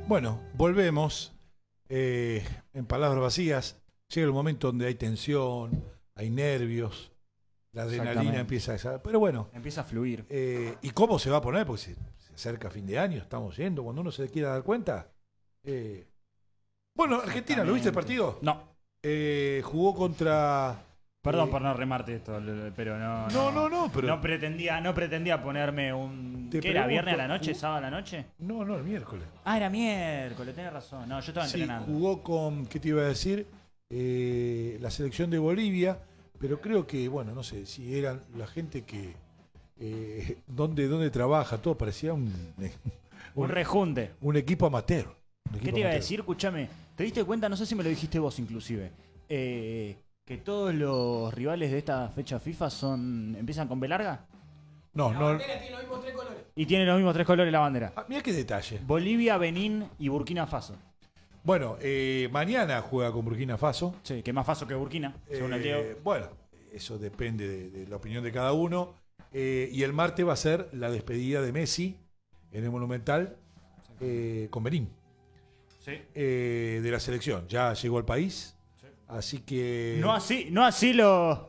Bueno, volvemos. En palabras vacías, llega el momento donde hay tensión, hay nervios, la adrenalina empieza a... Pero bueno. Empieza a fluir. ¿Y cómo se va a poner? Porque se acerca fin de año, estamos yendo, cuando uno se quiera dar cuenta. Bueno, Argentina, ¿lo viste el partido? No. Jugó contra... Perdón por no remarte esto, pero no. No, pero... No pretendía ponerme un... ¿Qué era? ¿Viernes a la noche? ¿Sábado a la noche? No, el miércoles. Ah, era miércoles, tenés razón. No, yo estaba entrenando. Jugó con, ¿qué te iba a decir? La selección de Bolivia, pero creo que, bueno, no sé, si eran la gente que... ¿Dónde trabaja? Todo parecía un rejunte. Un equipo amateur. ¿Qué te iba a decir? Escúchame, ¿te diste cuenta? No sé si me lo dijiste vos inclusive. Que todos los rivales de esta fecha FIFA empiezan con B larga. La bandera tiene los mismos 3 colores. Y tiene los mismos 3 colores la bandera. Mira qué detalle. Bolivia, Benín y Burkina Faso. Bueno, mañana juega con Burkina Faso. Sí, que más Faso que Burkina, según el Diego. Bueno, eso depende de la opinión de cada uno. Y el martes va a ser la despedida de Messi en el Monumental con Benín. Sí. De la selección. Ya llegó al país. Así que... No así los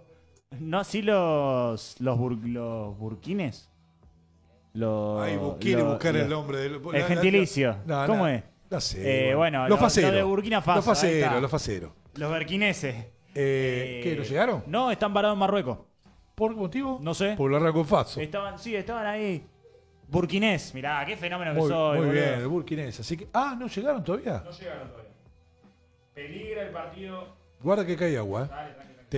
burkines. Quiere buscar el nombre del... El gentilicio. ¿Cómo es? No sé. Bueno, los faceros. Lo de Burkina Faso. Los faceros. Los berquineses. ¿Qué? ¿No llegaron? No, están parados en Marruecos. ¿Por qué motivo? No sé. Por la con Faso. Estaban ahí. Burkinés. Mirá, qué fenómeno que muy, soy. Muy boludo. bien, el burkinés. Así que... ¿no llegaron todavía? No llegaron todavía. Peligra el partido. Guarda que cae agua. Dale,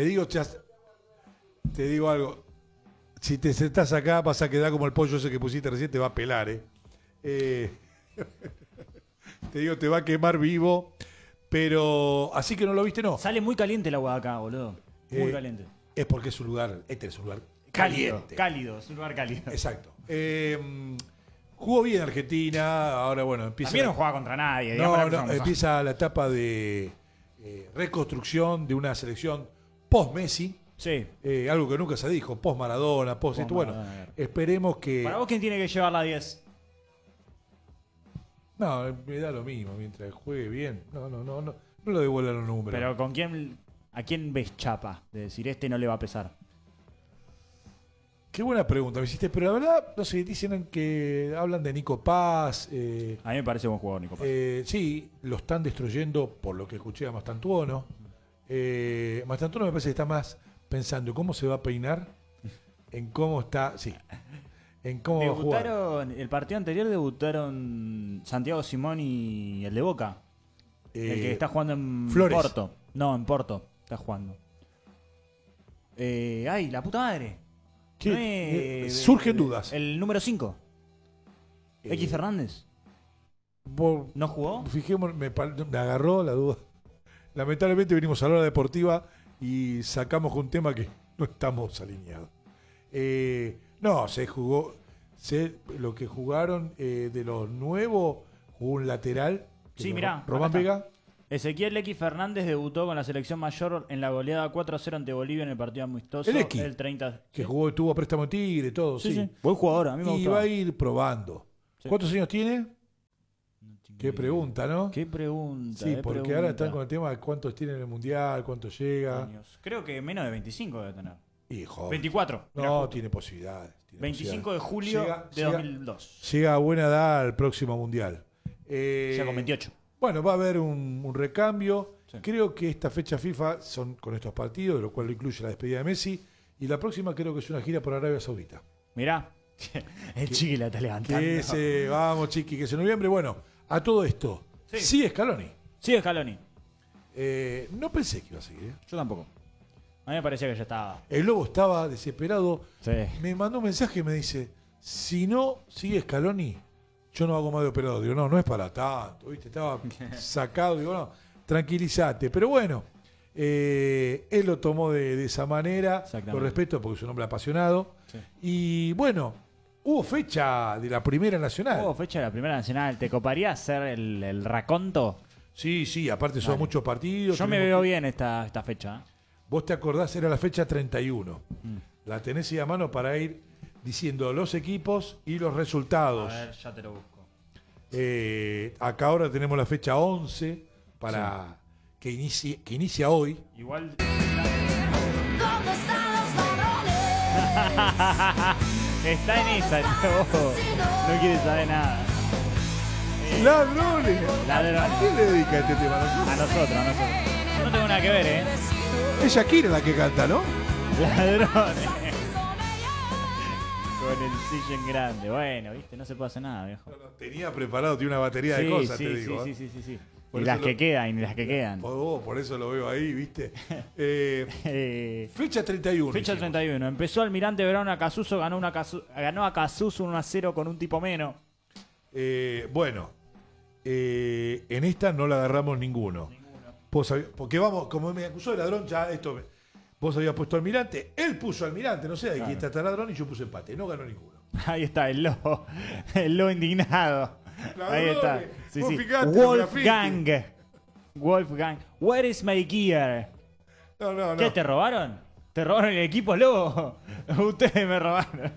Te digo algo. Si te sentás acá, vas a quedar como el pollo ese que pusiste recién, te va a pelar, te digo, te va a quemar vivo. Pero, así que no lo viste, no. Sale muy caliente el agua de acá, boludo. Muy caliente. Es porque es un lugar, es un lugar Cálido, caliente. es un lugar cálido. Exacto. Jugó bien Argentina, ahora bueno, empieza... También no juega contra nadie. Empieza la etapa de reconstrucción de una selección post-Messi. Sí. Algo que nunca se dijo, post-Maradona, post-esto. Bueno, esperemos que... ¿Para vos quién tiene que llevar la 10? No, me da lo mismo, mientras juegue bien. No lo devuelvan los números. Pero ¿a quién ves chapa? De decir, este no le va a pesar. Qué buena pregunta me hiciste, pero la verdad, no sé, dicen que hablan de Nico Paz. A mí me parece buen jugador, Nico Paz. Sí, lo están destruyendo por lo que escuché a Mastantuono. Mastantuono me parece que está más pensando cómo se va a peinar, en cómo está, en cómo va a jugar. El partido anterior debutaron Santiago Simón y el de Boca. El que está jugando en Flores. Porto. No, en Porto está jugando. ¡Ay, la puta madre! Surgen dudas. El número 5. X Fernández. ¿No jugó? Fijémonos, me agarró la duda. Lamentablemente venimos a la hora deportiva y sacamos un tema que no estamos alineados. No, se jugó. Lo que jugaron de los nuevos, jugó un lateral. Sí, mirá. Román Vega. Ezequiel X Fernández debutó con la selección mayor en la goleada 4-0 ante Bolivia en el partido amistoso. El X, el 30. que jugó, tuvo a préstamo Tigre, todo. Sí. Buen jugador, a mí me gusta. Y va a ir probando. Sí. ¿Cuántos años tiene? Qué pregunta, ¿no? Qué pregunta. Sí, porque ahora están con el tema de cuántos tienen en el Mundial, cuántos llega. Creo que menos de 25 debe tener. Hijo. 24. No, tiene posibilidades. 25 de julio de 2002. Llega a buena edad al próximo Mundial. Llega con 28. Bueno, va a haber un recambio. Sí. Creo que esta fecha FIFA son con estos partidos, de lo cual incluye la despedida de Messi. Y la próxima creo que es una gira por Arabia Saudita. Mirá, el Chiqui la está levantando. Vamos, Chiqui, que es en noviembre. Bueno, a todo esto, sí Scaloni. Sí, Scaloni. No pensé que iba a seguir. Yo tampoco. A mí me parecía que ya estaba. El Lobo estaba desesperado. Sí. Me mandó un mensaje y me dice, si no sigue Scaloni, yo no hago más de operador. Digo, no es para tanto, ¿viste? Estaba sacado. Digo, no, tranquilízate. Pero bueno, él lo tomó de esa manera, con respeto, porque es un hombre apasionado. Sí. Y bueno, hubo fecha de la Primera Nacional. ¿Te coparía hacer el raconto? Sí, aparte son muchos partidos. Yo me veo bien esta fecha. Vos te acordás, era la fecha 31. La tenés ahí a mano para ir diciendo los equipos y los resultados. A ver, ya te lo busco. Acá ahora tenemos la fecha 11 para que inicia hoy. Igual. Está en esa, no quiere saber nada. ¡Ladrones! Ladrones. ¿A quién le dedica este tema? A nosotros. Yo no tengo nada que ver, Es Shakira la que canta, ¿no? Ladrones. Con el sillón grande. Bueno, viste, no se puede hacer nada, viejo. Tenía preparado, tiene una batería de cosas, te digo. Sí. Por Y eso las que quedan. Por eso lo veo ahí, ¿viste? Fecha 31. Fecha 31. Empezó Almirante Verón a Casuso, ganó a Casuso 1-0 con un tipo menos. Bueno, en esta no la agarramos ninguno. Porque vamos, como me acusó de ladrón, ya esto. Vos habías puesto Almirante, él puso Almirante, no sé de quién está ladrón, y yo puse empate. No ganó ninguno. Ahí está, el lobo indignado. Ahí está. Sí. Wolfgang. Where is my gear? No. ¿Qué, te robaron? ¿Te robaron el equipo, lobo? Ustedes me robaron.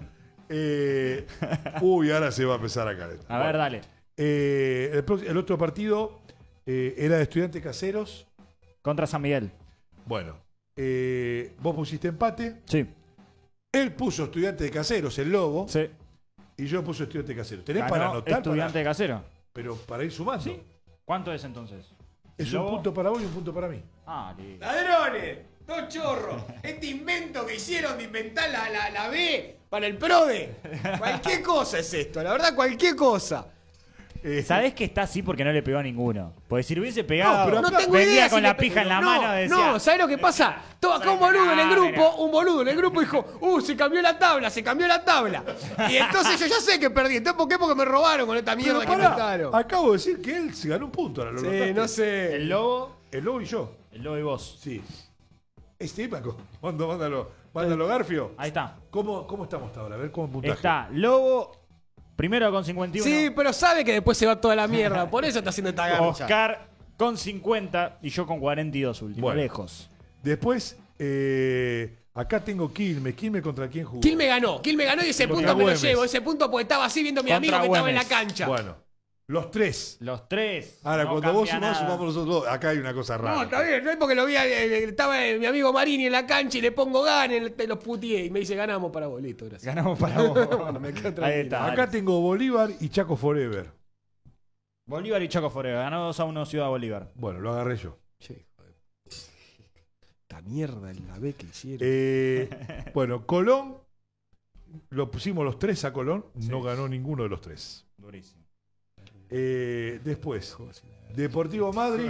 Ahora se va a empezar a caer. A ver, dale. El otro partido era de Estudiantes Caseros. Contra San Miguel. Bueno, vos pusiste empate. Sí. Él puso Estudiantes de Caseros, el Lobo. Sí. Y yo puse Estudiantes de Caseros. ¿Tenés Ganó para anotar? Estudiante de Casero. Pero para ir sumando. Sí. ¿Cuánto es entonces? Es ¿Lobo? un punto para vos y un punto para mí. Listo. ¡Ladrones! ¡Dos chorros! Este invento que hicieron de inventar la B para el PRODE. Cualquier cosa es esto, la verdad, cualquier cosa. ¿Sabés que está así porque no le pegó a ninguno? Porque si le hubiese pegado, pero No tengo vendía idea con si la le pija en la no, mano. Decía, no, ¿sabés lo que pasa? Todo acá un boludo en el grupo dijo, se cambió la tabla. Y entonces yo ya sé que perdí. Entonces, ¿por qué? Porque me robaron con esta mierda Pero que pará, inventaron. acabo de decir que él se ganó un punto. Ahora lo Sí, notaste. no sé. el lobo Y yo. y vos. Sí. Paco. Mándalo, Garfio. Ahí está. ¿Cómo estamos hasta ahora? A ver cómo puntaje. Está Lobo, primero con 51. Sí, pero sabe que después se va toda la mierda. Por eso está haciendo esta garcha. Oscar con 50 y yo con 42 último. Bueno. Lejos. Después, acá tengo Quilmes. ¿Quilmes contra quién jugó? Quilmes ganó y ese Contra punto me lo Güemes. llevo. Ese punto porque estaba así viendo a mi Contra amigo que estaba en la Güemes. cancha. Bueno, los tres. Los tres. Ahora, No cuando vos cambia sumás, nada. sumamos nosotros dos. Acá hay una cosa rara. No, está bien, no es porque lo vi, estaba mi amigo Marini en la cancha y le pongo gane, te los puteé y me dice ganamos para vos, listo, gracias. Ganamos para vos. Bueno, me quedo tranquilo. Ahí está. Acá tengo Bolívar y Chaco Forever. Bolívar y Chaco Forever. Ganó 2-1 Ciudad Bolívar. Bueno, lo agarré yo. Che, joder. Esta mierda en la B que hicieron. Bueno, Colón. Lo pusimos los tres a Colón. No ganó ninguno de los tres. Durísimo. Después, Deportivo Madrid.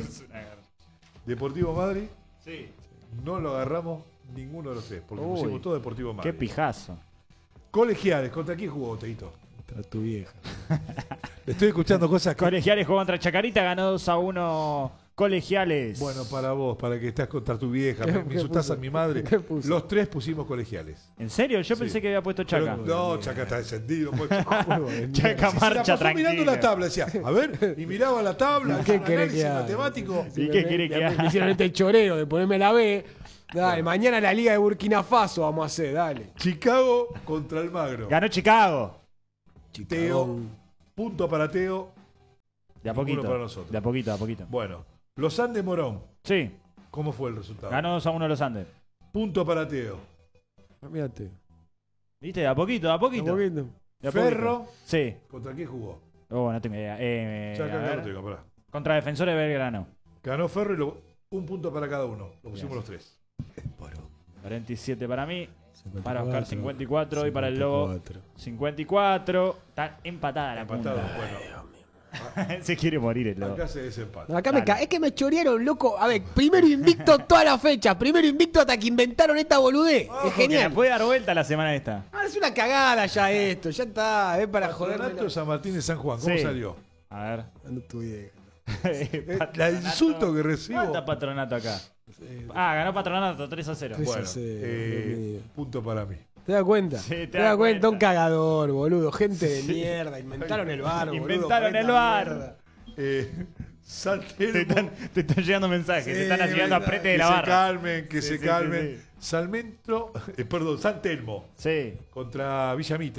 Sí. No lo agarramos ninguno de los tres. Porque Uy, pusimos todo Deportivo Madrid. Qué pijazo. Colegiales. ¿Contra quién jugó, Teito? Contra tu vieja. Estoy escuchando cosas que... Colegiales jugó contra Chacarita, ganó 2-1 Colegiales. Bueno, para vos, para que estás contra tu vieja, ¿Qué me insultás puso? a mi madre. ¿Qué puso? Los tres pusimos colegiales. ¿En serio? Yo Sí. pensé que había puesto Chaca. Pero, no, Chaca está descendido. pues. Chaca Se la marcha pasó tranquilo. mirando la tabla, decía, a ver, y miraba la tabla, ¿Qué un querés análisis que haga? matemático. ¿Y qué quiere que Me haga? hicieron este choreo de ponerme la B. Dale, mañana la Liga de Burkina Faso vamos a hacer, dale. Chicago contra Almagro. Ganó Chicago. Teo, punto para Teo. De a Ninguno poquito. para nosotros. De a poquito, de a poquito. Bueno, Los Andes Morón. Sí. ¿Cómo fue el resultado? Ganó 2-1 los Andes. Punto para Teo. Mírate. ¿Viste? De a poquito, de a poquito. Un poquito. De a Ferro. poquito. Sí. ¿Contra quién jugó? Oh, no tengo idea. Ya A acá ver. no tengo, pará. Contra Defensores de Belgrano. Ganó Ferro y un punto para cada uno. Lo pusimos Bien. los tres. 47 para mí. 54, Para Oscar 54 y para el Lobo 54. Está empatada la Empatado. punta. Bueno, Se quiere morir el Lobo. acá se desempata. No, acá Dale. es que me chorearon, loco. A ver, primero invicto toda la fecha. Primero invicto hasta que inventaron esta boludez. Ojo, Es que genial. la puede dar vuelta la semana esta. Ah, es una cagada ya esto. Ya está. Es para joderme. Patronato San Martín de San Juan. ¿Cómo Sí. salió? A ver. Ando tu vieja. La insulto que recibo. ¿Cuánta Patronato acá? Ganó Patronato 3-0. Tres. Bueno, Eso sí, Dios mío. punto para mí. ¿Te das cuenta? Sí, te ¿Te das das cuenta? cuenta. Un cagador, boludo. Gente de mierda. Inventaron el bar, boludo. Inventaron con el esta bar. mierda. San Te Telmo. están llegando mensajes. te están llegando verdad, aprete de que la se barra. calmen, que Sí, se sí, calmen. sí, Salmentro, perdón, San Telmo Sí. contra Villa Mitre.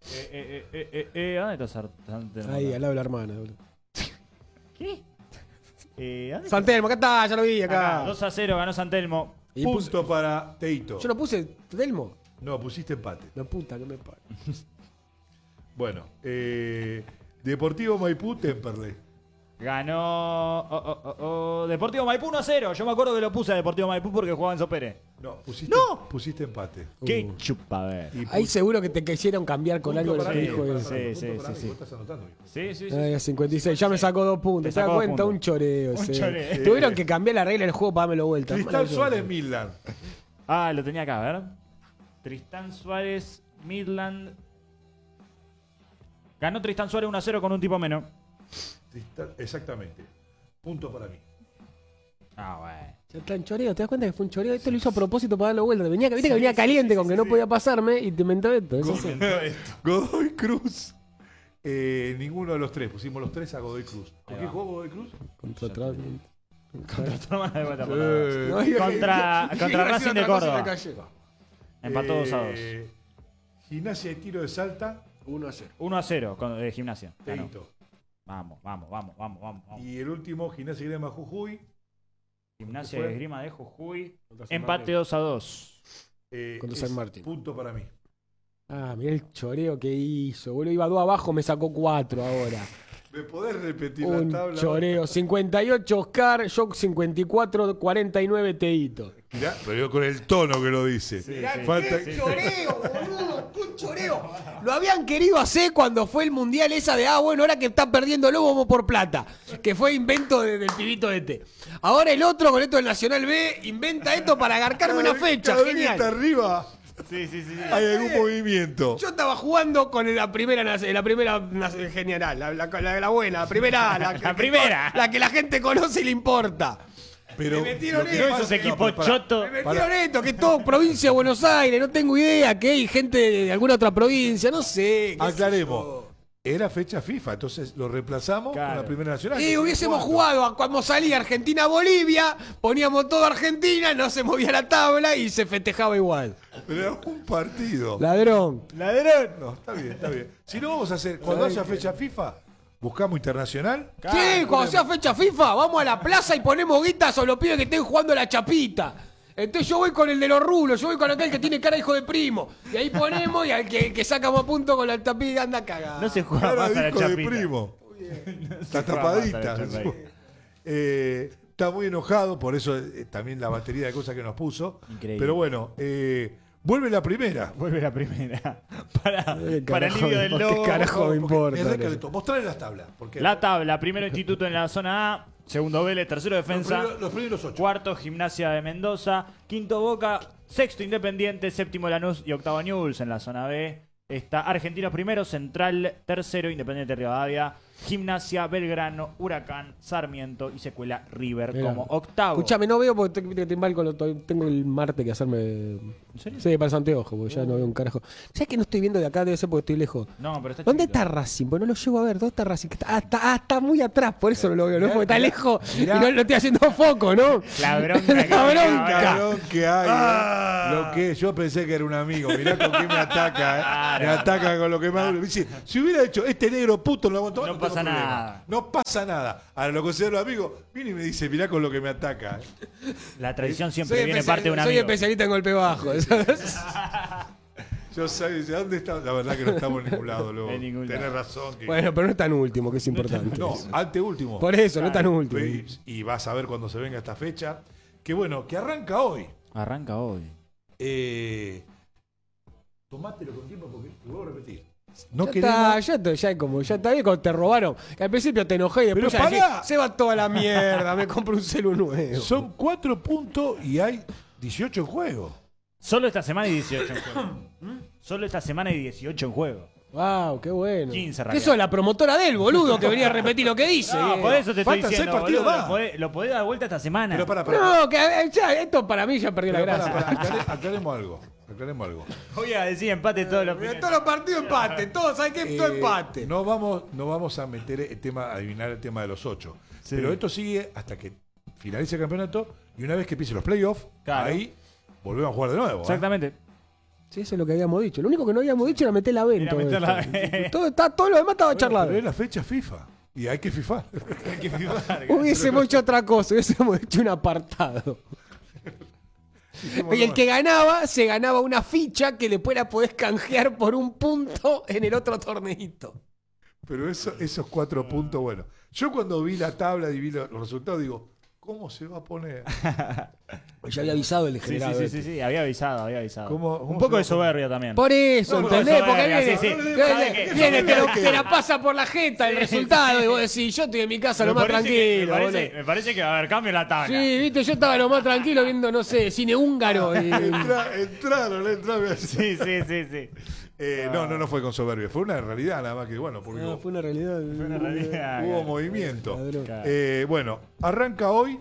¿Dónde está San Telmo? Ahí, al lado de la hermana. boludo. ¿Qué? ¿Dónde San Telmo, acá está, ya lo vi, acá. 2-0 ganó San Telmo. Y Punto para Teito. yo lo puse, Telmo. No, pusiste empate. La puta que me paga. Bueno, Deportivo Maipú, Temperley. Ganó Deportivo Maipú 1-0. Yo me acuerdo que lo puse a Deportivo Maipú porque jugaba en Sopere. No, pusiste empate. Qué chupadera. Y Ahí seguro que te quisieron cambiar con punto algo de para lo que mí, dijo punto eso. para mí, Sí, punto para sí, mí. sí. Vos estás anotando, hijo. Sí, sí, sí. Ay, a 56, ya me sacó 2 puntos. ¿Te das sacó 2 cuenta? puntos. Un choreo. Un sí. choreo. Tuvieron que cambiar la regla del juego para darme vuelta. Cristal Maravilloso. Suárez, Midland. Ah, lo tenía acá, a ver. Tristán Suárez, Midland. Ganó Tristán Suárez 1-0 con un tipo menos. Exactamente. Punto para mí. Ah, bueno. Ya está en choreo, ¿te das cuenta que fue un choreo? Esto lo hizo a propósito para darle vuelta. Viste que venía caliente con que no podía pasarme y te inventó esto. Eso sí. Godoy Cruz. Ninguno de los tres. Pusimos los tres a Godoy Cruz. ¿Con Ahí qué va. jugó Godoy Cruz? Contra atrás. Contra Racing de Córdoba. Empató 2-2. Gimnasia y Tiro de Salta. 1-0. 1-0 con Gimnasia. Ganó. Teito. Vamos. Y el último, Gimnasia y Grima Jujuy. Gimnasia fue? de Esgrima de Jujuy. Contra San Empate Martín. 2-2. Contra Es San Martín. Punto para mí. Ah, mirá el choreo que hizo. Boludo, iba 2 abajo, me sacó 4 ahora. ¿Me podés repetir Un la tabla? choreo. 58 Oscar, yo 54, 49 Teito. Mirá, pero yo con el tono que lo dice. Falta... choreo, boludo! ¡Qué choreo! Lo habían querido hacer cuando fue el mundial esa de, bueno, ahora que está perdiendo luego vamos por plata. Que fue invento del pibito este. Ahora el otro, con esto del Nacional B, inventa esto para agarcarme una fecha. Cada vez que está Genial. arriba, Sí. hay algún movimiento. Yo estaba jugando con la primera general, la buena, la primera, La primera. la que la gente conoce y le importa. Pero Me metieron lo que esto. No pasa- esos equipos pará. chotos. Me metieron esto, que es todo provincia de Buenos Aires, no tengo idea, que hay gente de alguna otra provincia, no sé. qué sé Aclaremos. yo. Era fecha FIFA, entonces lo reemplazamos Claro. con la primera nacional. Y que hubiésemos tiene jugado a cuando salía Argentina-Bolivia, poníamos todo Argentina, no se movía la tabla y se festejaba igual. 4. Pero era un partido. Ladrón. Ladrón. No, está bien, está bien. Si no vamos a hacer, cuando haya fecha FIFA, buscamos internacional. Sí, cuando sea fecha FIFA, vamos a la plaza y ponemos guitas o los pibes que estén jugando la chapita. Entonces yo voy con el de los rulos, yo voy con aquel que tiene cara de hijo de primo. Y ahí ponemos y al que sacamos punto con la tapita anda cagado. No se juega Cara más a de la hijo de chapita. primo. Está juega más a la tapadita. chapita. Está muy enojado, por eso también la batería de cosas que nos puso. Increíble. Pero bueno, vuelve la primera. Vuelve la primera. Para Carajo, alivio del ¿qué lobo. carajo me importa? Es recalentó. Mostrarle las tablas. Porque La tabla, primero Instituto en la zona A, segundo Vélez, tercero Defensa, los primeros 8. cuarto Gimnasia de Mendoza, quinto Boca, sexto Independiente, séptimo Lanús y octavo Newell's. En la zona B está Argentinos primero, Central tercero, Independiente Rivadavia, Gimnasia, Belgrano, Huracán, Sarmiento y Secuela River Mirá. como octavo. Escuchame, no veo porque tengo el martes que hacerme. ¿En serio? Sí, para el anteojo, porque ya no veo un carajo. ¿Sabes que no estoy viendo de acá? Debe ser porque estoy lejos. No, pero está ¿Dónde chiquito. está Racing? Pues no lo llego a ver. ¿Dónde está Racing? Está muy atrás, por eso no lo veo. ¿no? Mirá, Porque está mirá, lejos mirá. y no lo estoy haciendo foco, ¿no? La bronca. La que- bronca. Cabrón que hay. Lo que yo pensé que era un amigo. Mirá con qué me ataca. Claro. Me ataca con lo que me habla. Dice, si hubiera hecho este negro puto, no lo aguanto. No tengo pasa problema. nada. No pasa nada. Ahora lo considero amigo. Viene y me dice, mirá con lo que me ataca. La traición siempre viene parte de un soy amigo. especialista en golpe bajo. Yo sé, dice, ¿dónde está? La verdad que no estamos en ningún lado, luego. En ningún Tenés lado. razón. que- Bueno, pero no es tan último, que es importante. No, anteúltimo. Por eso, no es tan último. Y vas a ver cuando se venga esta fecha. Que bueno, que arranca hoy. Arranca hoy. Tomátelo con tiempo porque te vuelvo a repetir. No Ya queremos. está, ya está bien cuando te robaron. Que al principio te enojé y después Pero ya dije, pará. se va toda la mierda, me compro un celu nuevo. Son 4 puntos y hay 18 en juego. Solo esta semana hay 18 en juego. Solo esta semana hay 18 en juego. Wow, qué bueno. 15 ¿Qué sos, la promotora del boludo que venía a repetir lo que dice? No, por eso te estoy Faltan 6 diciendo, partidos boludo, más. lo podés dar vuelta esta semana. Pero para. No, que ya, esto para mí ya perdió la gracia. Aclaremos algo. Aclaremos algo. Voy a decir empate todos los En primeros. todos los partidos empate, todos, ¿sabes qué? Todo empate. No vamos a meter el tema, adivinar el tema de los 8. Sí. Pero esto sigue hasta que finalice el campeonato y una vez que empiecen los playoffs, Claro. ahí volvemos a jugar de nuevo. ¿eh? Exactamente. Sí, eso es lo que habíamos dicho. Lo único que no habíamos dicho era meter la venta. Era meter la Todo lo demás estaba charlado. Pero es la fecha FIFA. Y hay que fifar. Hay que firmar. Hubiésemos hecho otra cosa, hubiésemos hecho un apartado. Y el que ganaba, se ganaba una ficha que después la podés canjear por un punto en el otro torneito. Pero esos 4 puntos, bueno. Yo cuando vi la tabla y vi los resultados, digo, ¿cómo se va a poner? Ya había avisado el Sí, general. sí, había avisado. ¿Cómo Un se poco va de a soberbia también. Por eso, No, ¿entendés? no, Porque no, viene, sí, sí. viene, ¿Sabe qué? te la pasa por la jeta el resultado y vos decís, yo estoy en mi casa lo más tranquilo. Me parece que va a haber cambio en la tabla. Sí, viste, yo estaba lo más tranquilo viendo, no sé, cine húngaro. Entraron. Sí. No fue con soberbia, fue una realidad nada más que, bueno, porque No, fue una realidad. Una realidad. hubo movimiento. Ladrón. Bueno, arranca hoy,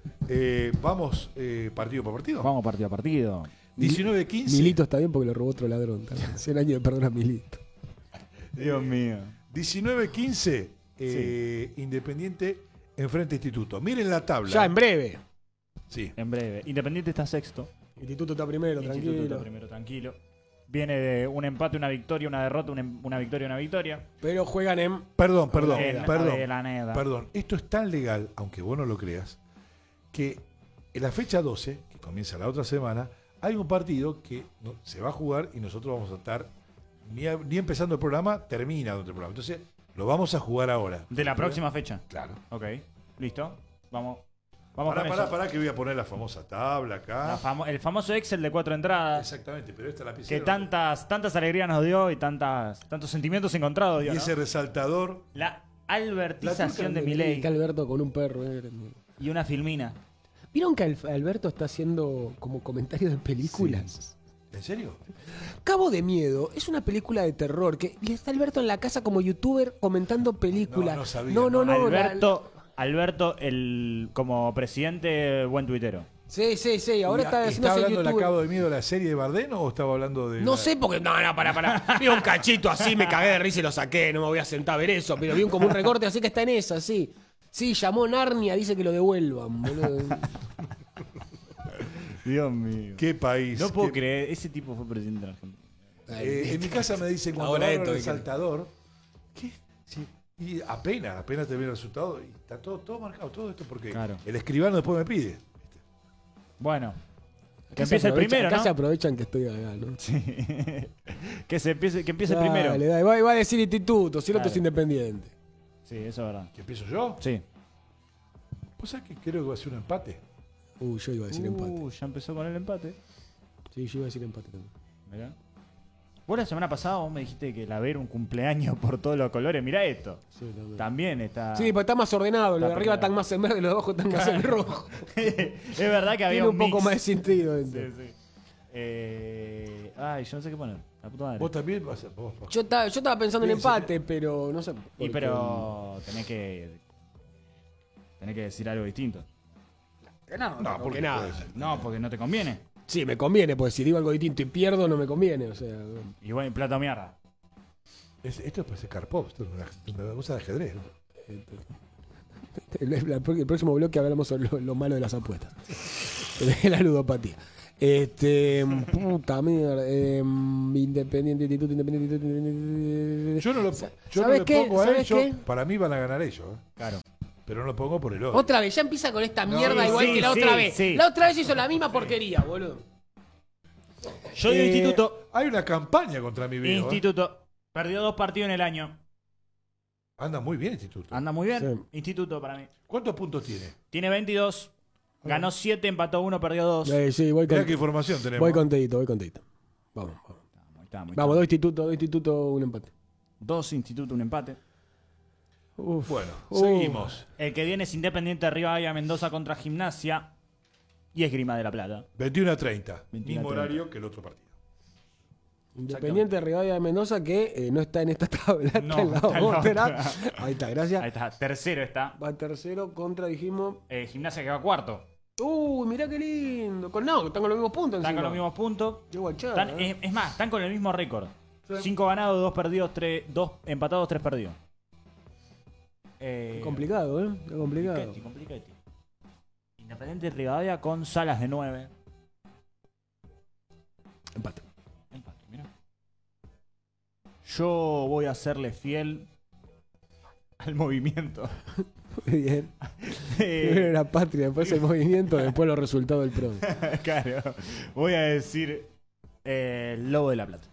vamos partido por partido. Vamos partido a partido. 19-15. Milito está bien porque lo robó otro ladrón. 100 años de perdón a Milito. Dios mío. 19-15, Independiente enfrente a Instituto. Miren la tabla. Ya, en breve. Sí. En breve. Independiente está sexto. Instituto está primero, Instituto tranquilo. está primero, tranquilo. Viene de un empate, una victoria, una derrota, una victoria, una victoria. Pero juegan en... Perdón. Avellaneda. Perdón. Esto es tan legal, aunque vos no lo creas, que en la fecha 12, que comienza la otra semana, hay un partido que se va a jugar y nosotros vamos a estar, ni empezando el programa, termina el programa. Entonces, lo vamos a jugar ahora. De la próxima fecha. Claro. Ok. ¿Listo? Vamos con eso. Pará que voy a poner la famosa tabla acá. El famoso Excel de 4 entradas. Exactamente, pero esta es la Que lapicera. tantas alegrías nos dio y tantos sentimientos encontrados dio, Y ¿no? ese resaltador. La albertización de Milei Que Alberto con un perro. y una filmina. ¿Vieron que Alberto está haciendo como comentarios de películas? ¿En serio? Cabo de Miedo es una película de terror que y está Alberto en la casa como youtuber comentando películas. No sabía. No. Alberto, como presidente, buen tuitero. Sí. Ahora está haciéndose ¿Estaba hablando de la youtuber. Cabo de Miedo, la serie de Bardeno, o estaba hablando de.? No sé porque. No, pará. Vi un cachito así, me cagué de risa y lo saqué. No me voy a sentar a ver eso. Pero vi como un recorte así que está en esa, sí. Sí, llamó Narnia, dice que lo devuelvan, boludo. Dios mío. ¿Qué país? No puedo creer, ese tipo fue presidente de la Argentina. En mi casa me dicen cuando Ahora abro esto, el ¿qué resaltador. ¿Qué? Sí. Y apenas te viene el resultado y está todo marcado, todo esto porque Claro. el escribano después me pide. Bueno. Que Acá se empiece el primero, acá ¿no? se aprovechan que estoy acá, ¿no? Sí. que empiece el primero. Dale, va a decir instituto, si el otro Dale. es independiente. Sí, eso es verdad. ¿Que empiezo yo? Sí. ¿Vos sabés que creo que va a ser un empate? Yo iba a decir empate. Ya empezó con el empate. Sí, yo iba a decir empate también. Mirá. Vos la semana pasada vos me dijiste que la ver un cumpleaños por todos los colores. Mirá esto. Sí, también. También está. Sí, porque está más ordenado. Los de Está arriba pegado. están más en verde, los de abajo están más en rojo. es verdad que había Tiene un poco mix. más de sentido. Sí, dentro. sí. Ay, yo no sé qué poner. La puta madre. Vos también vas a. Vos. Yo estaba pensando en Piense empate, pero no sé. Y pero tenés que decir algo distinto. No, porque nada. puede ser. No, porque no te conviene. Sí, me conviene, porque si digo algo distinto y pierdo, no me conviene. O sea, Y bueno, plata o mierda. Esto parece Karpov, esto es una cosa de ajedrez, ¿no? el próximo bloque hablamos sobre lo malo de las apuestas. La ludopatía. Puta mierda. Independiente, Instituto Independiente. Yo no lo ¿Sabes qué? pongo a ¿Sabes ellos. qué? Para mí van a ganar ellos, ¿eh? Claro. Pero no lo pongo por el otro. Otra vez, ya empieza con esta mierda sí, igual sí, que la sí, otra vez. sí. La otra vez hizo la misma porquería, boludo. Yo digo Instituto. Hay una campaña contra mi viejo. Instituto. Perdió 2 partidos en el año. Anda muy bien Instituto. Anda muy bien. Sí. Instituto para mí. ¿Cuántos puntos tiene? Tiene 22. Ganó 7, empató 1, perdió 2. Sí, voy Mirá con, qué información tenemos. voy contento. Vamos. Vamos, dos institutos, un empate. 2 Instituto, un empate. Uf. Bueno, seguimos. El que viene es Independiente Rivadavia Mendoza contra Gimnasia y Esgrima de la Plata. 21-30. 21 Mismo a 30. horario que el otro partido. Independiente de Rivadavia de Mendoza que no está en esta tabla, No, está en la está en la otra. otra. Ahí está, gracias. Ahí está, tercero está. Va tercero contra, dijimos. Gimnasia que va cuarto. Uy, mirá qué lindo. Están con los mismos puntos. Están encima. con los mismos puntos. Qué guachada. Están- es más, están con el mismo récord. Sí. 5 ganados, 2 perdidos, 2 empatados, 3 perdidos. Es complicado, ¿eh? Es complicado. Complicati. Independiente Rivadavia con Salas de 9. Empate. Yo voy a serle fiel al movimiento. Muy bien. Primero la patria, después el movimiento, después los resultados del PRO. Claro. Voy a decir el Lobo de la Plata.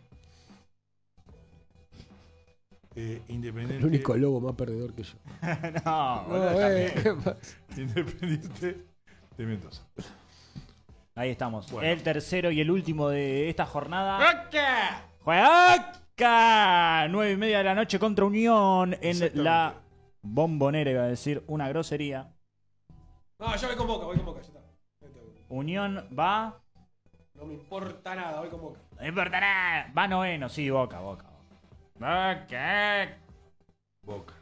Independiente. El único lobo más perdedor que yo. No, boludo, No, también. ¿qué pasa? Independiente de Mendoza. Ahí estamos. Bueno. El tercero y el último de esta jornada. ¡Juega! 9:30 de la noche contra Unión en Exactamente. la Bombonera, iba a decir una grosería. No, yo voy con Boca, ya está. Unión va. No me importa nada, voy con Boca. No importa nada. Va noveno, sí, Boca. Boca. Boca.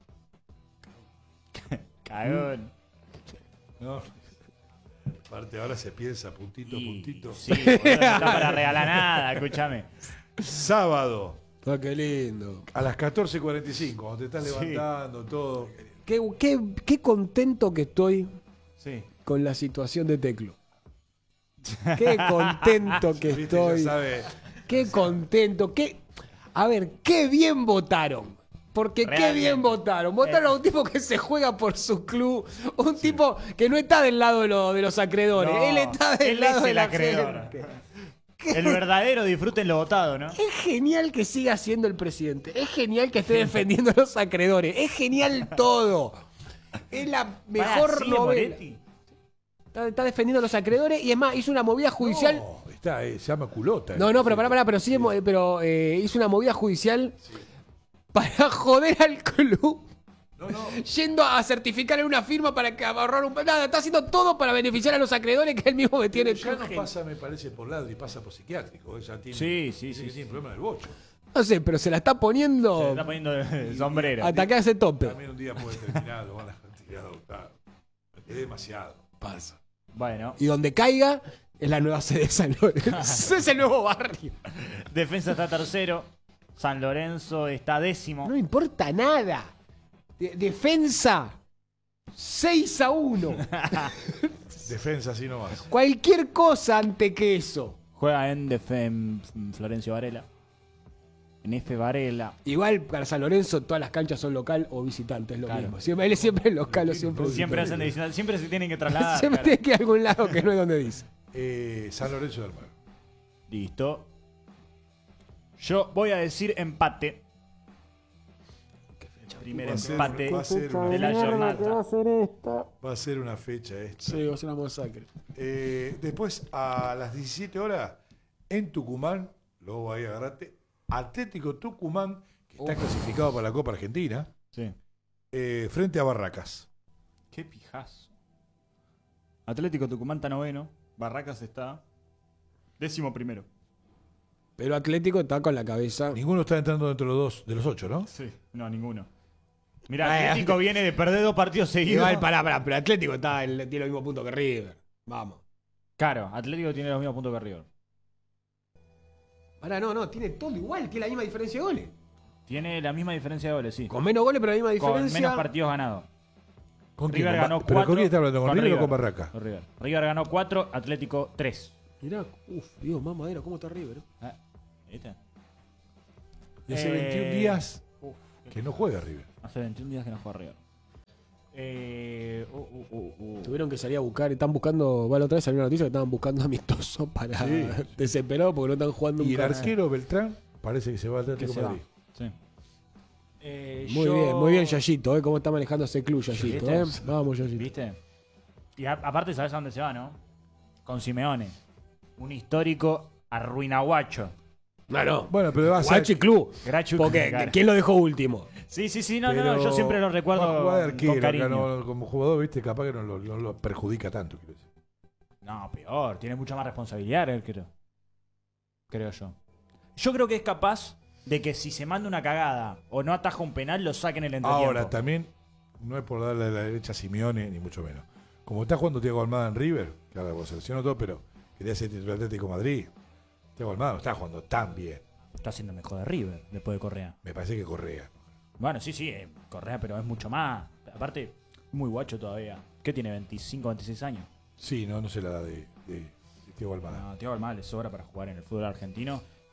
Cagón. No. Aparte, ahora se piensa puntito a puntito. Sí, boludo, no está para regalar nada, escúchame. Sábado, Ah, qué lindo. a las 14:45, cuando te estás Sí. levantando, todo. Qué contento que estoy Sí. con la situación de Teclo. Qué contento que Viste, estoy. ya sabe. Qué contento. A ver, qué bien votaron. Porque qué Realmente. bien votaron. Votaron a un tipo que se juega por su club. Un tipo que no está del lado de los acreedores. No, él está del él lado es de el la acreedor. gente. El verdadero disfruten lo votado, ¿no? Es genial que siga siendo el presidente. Es genial que esté defendiendo a los acreedores. Es genial todo. Es la mejor Pará, ¿sigue novela. Moretti? Está defendiendo a los acreedores y es más, hizo una movida judicial. No, está, se llama culota. No, pero pará, pero sí, pero hizo una movida judicial para joder al club. No. Yendo a certificar en una firma para que ahorrar un... Nada, está haciendo todo para beneficiar a los acreedores que él mismo me tiene. Ya no pasa, me parece, por ladri, pasa por psiquiátrico. Ella tiene, Sí, sí, dice sí, que sí. tiene problema del bocho. No sé, pero se la está Se poniendo le está poniendo el sombrero. hasta que hace tope. También un día puede terminar, lo van a tirar a adoptar. Es demasiado. Pasa. Bueno, Y donde caiga es la nueva sede de San Lorenzo. Es el nuevo barrio. Defensa está tercero. San Lorenzo está décimo. No importa nada. Defensa 6-1. Defensa así nomás. Cualquier cosa ante que eso. Juega en Florencio Varela. En F. Varela. Igual para San Lorenzo todas las canchas son local o visitante, es lo Claro. mismo. Siempre, él es siempre local o siempre Siempre hacen de visitante, siempre se tienen que trasladar. Siempre claro. tiene que ir a algún lado que no es donde dice. San Lorenzo del Mar. Listo. Yo voy a decir empate. Primer Va a ser- empate va a ser una- de la jornada. Va a ser una fecha esta. Sí, va a ser una masacre. Después, a las 17 horas, en Tucumán, luego ahí agarrate, Atlético Tucumán, que está clasificado para la Copa Argentina, Sí. frente a Barracas. Qué pijazo. Atlético Tucumán está noveno. Barracas está 11º. Pero Atlético está con la cabeza. Ninguno está entrando dentro de los 8, ¿no? Sí. No, ninguno. Mira, Atlético viene de perder 2 partidos seguidos. Igual, pará, pero Atlético tiene los mismos puntos que River. Vamos. Claro, Atlético tiene los mismos puntos que River. Pará, no, tiene todo igual, tiene la misma diferencia de goles. Tiene la misma diferencia de goles, sí. Con menos goles, pero la misma Con diferencia. menos partidos ganados. ¿Con River quién? ganó 4. ¿Pero con quién está hablando? ¿Con River o con Barracas? Con River. River ganó 4, Atlético 3. Mirá, Dios, más madera, ¿cómo está River? ¿Viste? Y hace 21 días Uf, que no juega River. hace 21 días que no juega River. Tuvieron que salir a buscar, están buscando, la otra vez salió una noticia que estaban buscando amistosos para Sí. desesperados porque no están jugando Y un el arquero Beltrán parece que se va al Que Atlético se de va. Madrid. Sí. Muy bien, Yayito, cómo está manejando ese club, Yayito, ¿Viste? Vamos, Yayito. ¿Viste? Y aparte, ¿sabes a dónde se va, no? Con Simeone. Un histórico arruinaguacho. No. Bueno, pero va a ser. Guachi Club. Grachu. Porque, Claro. ¿quién lo dejó último? Sí, no, pero yo siempre lo va a recuerdo jugar de con arquero, cariño. acá no, como jugador, viste, capaz que no lo perjudica tanto. Quiero decir. No, peor. Tiene mucha más responsabilidad el arquero. Creo yo. Yo creo que es capaz de que si se manda una cagada o no ataja un penal, lo saquen el entretiempo. Ahora, también, no es por darle a la derecha a Simeone, ni mucho menos. Como está jugando Thiago Almada en River, que ahora seleccionó todo, pero quería ser titular Atlético de Madrid. Thiago Almada no está jugando tan bien. Está haciendo mejor de River después de Correa. Me parece que Correa. Bueno, sí, Correa, pero es mucho más. Aparte, muy guacho todavía. ¿Qué tiene? ¿25, 26 años? Sí, no sé la edad de Thiago Almada. No, Thiago Almada le sobra para jugar en el fútbol argentino.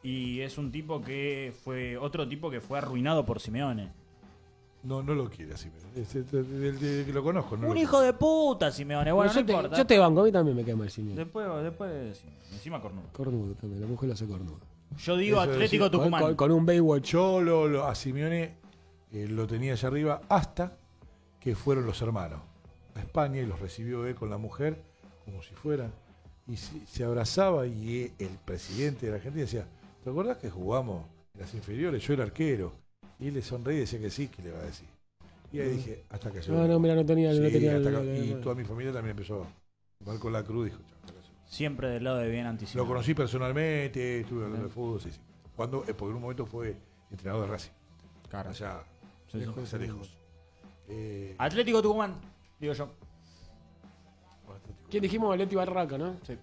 Y es un tipo que fue otro tipo que fue arruinado por Simeone. No lo quiere así. Del que lo conozco. No Un lo hijo de puta, Simeone. Bueno, no yo, importa. yo te banco, a mí también me queda mal Simeone. Después, sí, encima cornudo. Cornudo también, la mujer lo hace cornudo. Yo digo Eso Atlético decir, Tucumán. Con un Baywatch. Yo a Simeone lo tenía allá arriba hasta que fueron los hermanos a España y los recibió él con la mujer como si fueran. Y se abrazaba y el presidente de la Argentina decía, ¿te acordás que jugamos en las inferiores? Yo era arquero. Y él le sonreía y decía que sí, que le va a decir. Y ahí dije, hasta que llegó. No, mira, no tenía. Sí, no tenía hasta acá. Y toda mi familia también empezó. Marcó la cruz, dijo, chao, hasta acá llegó. Siempre del lado de bien Lo anticipado. conocí personalmente, estuve hablando de fútbol, sí. Porque en un momento fue entrenador de Racing. Claro. Allá, Sí, lejos, sí. allá lejos. Atlético Tucumán, digo yo. ¿Quién dijimos? Aleti Barraca, ¿no? Sí.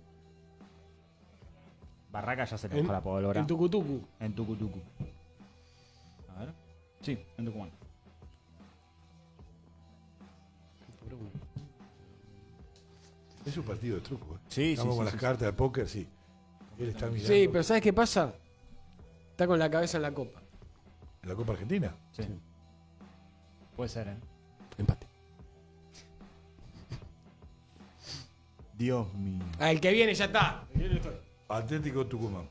Barraca ya se le En- dejó la pólvora. En Tucutucu. En Tucutucu. A ver. Sí, en Tucumán. Es un partido de truco. Sí, Estamos sí, con sí, las sí. cartas de póker, sí. Él está mirando. Sí, pero ¿sabes qué pasa? Está con la cabeza en la copa. ¿En la Copa Argentina? Sí. Puede ser, ¿eh? Empate. Dios mío. Ah, el que viene ya está. Atlético Tucumán.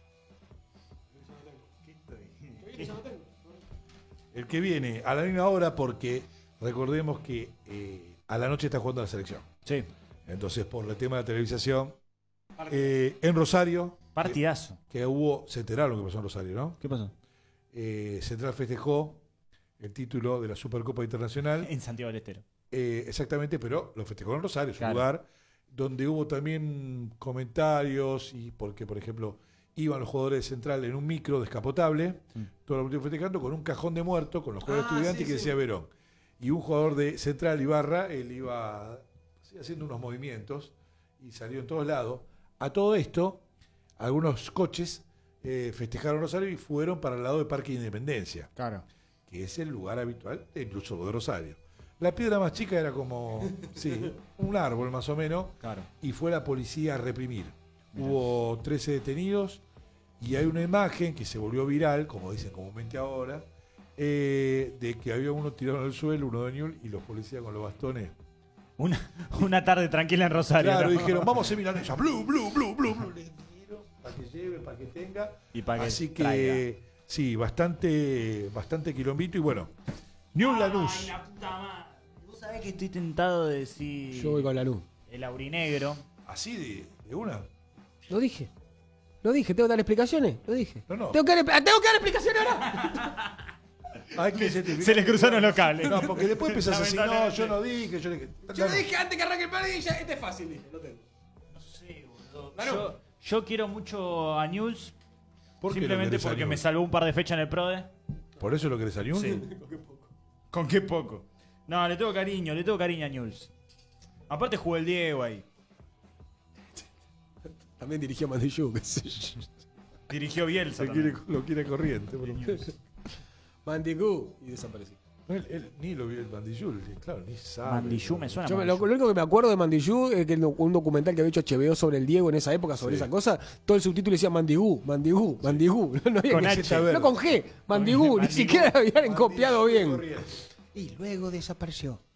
El que viene a la misma hora porque recordemos que a la noche está jugando la selección. Sí. Entonces, por el tema de la televisación, en Rosario, Partidazo. que hubo, se enteraron lo que pasó en Rosario, ¿no? ¿Qué pasó? Central festejó el título de la Supercopa Internacional. En Santiago del Estero. Exactamente, pero lo festejó en Rosario, su Claro. lugar, donde hubo también comentarios y porque, por ejemplo, iban los jugadores de Central en un micro descapotable, todo el mundo festejando con un cajón de muerto, con los jugadores estudiantes que decía Verón. Y un jugador de Central, Ibarra, él iba haciendo unos movimientos y salió en todos lados. A todo esto, algunos coches festejaron Rosario y fueron para el lado de Parque Independencia, Claro. que es el lugar habitual, incluso de Rosario. La piedra más chica era como, sí, un árbol más o menos, Claro. y fue la policía a reprimir. Mirá. Hubo 13 detenidos y hay una imagen que se volvió viral, como dicen comúnmente ahora, de que había uno tirado en el suelo, uno de Ñul, y los policías con los bastones. Una tarde tranquila en Rosario. Claro, ¿no? dijeron, vamos a hacer milanesa, blue, blue, blue, blue, blue. Le tiro para que lleve, para que tenga. Y para que Así que, traiga. sí, bastante quilombito. Y bueno, Ñul Lanús. Ay, la puta madre. Vos sabés que estoy tentado de decir. Yo voy con la luz. El aurinegro. Así de una. Lo dije. Lo dije. ¿Tengo que dar explicaciones? Lo dije. No. ¿Tengo que dar explicaciones ahora? Hay que certificar. Se les cruzaron los cables. No, porque después empezás así, no, Lamentablemente. yo no dije, yo dije. Yo lo dije antes que arranque el partido y ya. Este es fácil, dije. Lo tengo. No sé, boludo. Ganó. Yo quiero mucho a News. ¿Por qué lo Simplemente querés a porque me Newell's? salvó un par de fechas en el PRODE. ¿Por eso lo querés a Ñul? Sí. ¿Con qué poco? No, le tengo cariño a News. Aparte jugó el Diego ahí. También dirigió Mandillú. qué sé yo. Dirigió Bielsa. Lo quiere corriente. Bro. Mandigú. Y desapareció. Él ni lo vio el Mandillú, claro, ni sabe. Mandillú me suena. Yo lo Mandillú. único que me acuerdo de Mandillú es que un documental que había hecho HBO sobre el Diego en esa época, sobre Sí. esa cosa, todo el subtítulo decía Mandigú. No, había Con que- H. no con G, Mandigú, ni Mandigú. siquiera habían copiado bien. Corriente. Y luego desapareció.